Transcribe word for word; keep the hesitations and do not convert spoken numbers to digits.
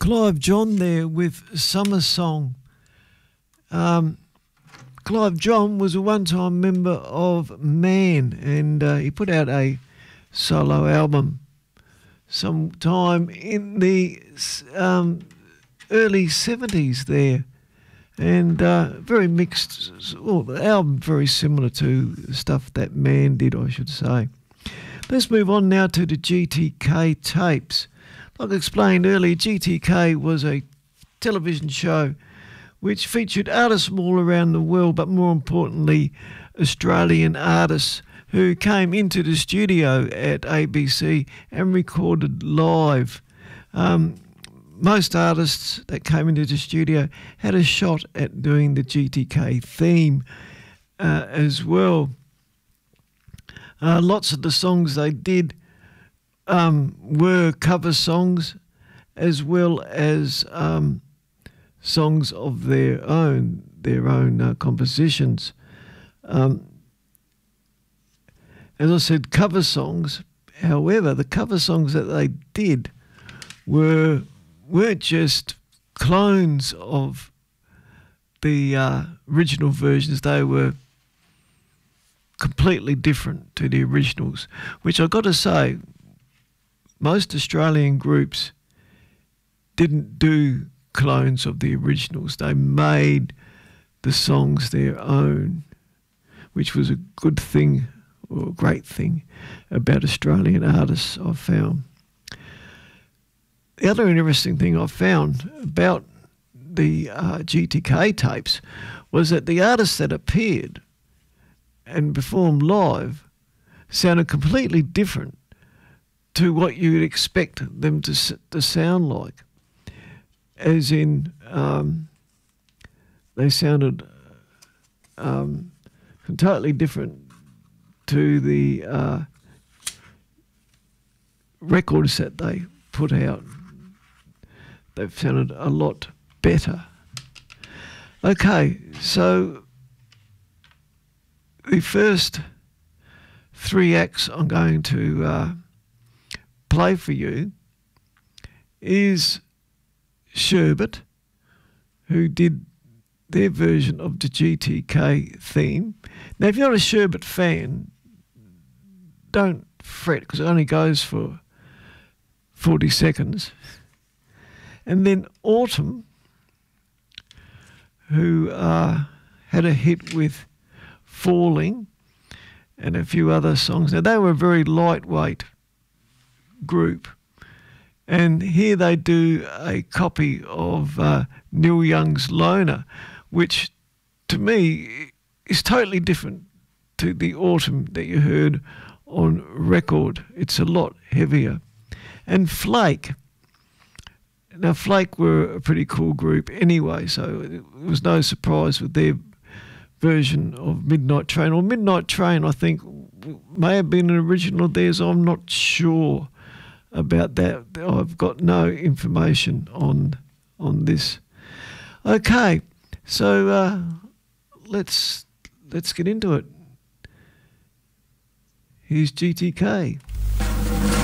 Clive John there with Summer Song. Um, Clive John was a one-time member of Man, and uh, he put out a solo album sometime in the um, early seventies there, and uh, very mixed. Well, the album very similar to the stuff that Man did, I should say. Let's move on now to the G T K tapes. Like I explained earlier, G T K was a television show which featured artists from all around the world, but more importantly, Australian artists who came into the studio at A B C and recorded live. Um, most artists that came into the studio had a shot at doing the G T K theme uh, as well. Uh, lots of the songs they did um, were cover songs as well as um, songs of their own, their own uh, compositions. Um, as I said, cover songs. However, the cover songs that they did were, weren't just clones of the uh, original versions. They were completely different to the originals, which I've got to say, most Australian groups didn't do clones of the originals. They made the songs their own, which was a good thing, or a great thing about Australian artists, I've found. The other interesting thing I've found about the uh, G T K tapes was that the artists that appeared and performed live sounded completely different to what you'd expect them to to sound like. As in, um, they sounded um, totally different to the uh, records that they put out. They've sounded a lot better. Okay, so the first three acts I'm going to uh, play for you is Sherbet, who did their version of the G T K theme. Now, if you're not a Sherbet fan, don't fret, because it only goes for forty seconds. And then Autumn, who uh, had a hit with Falling and a few other songs. Now, they were a very lightweight group. And here they do a copy of uh, Neil Young's Loner, which to me is totally different to the Autumn that you heard on record. It's a lot heavier. And Flake. Now, Flake were a pretty cool group anyway, so it was no surprise with their version of Midnight Train. Or Midnight Train, I think, may have been an original of theirs. I'm not sure about that. I've got no information on on this. Okay, so uh, let's let's get into it. Here's G T K.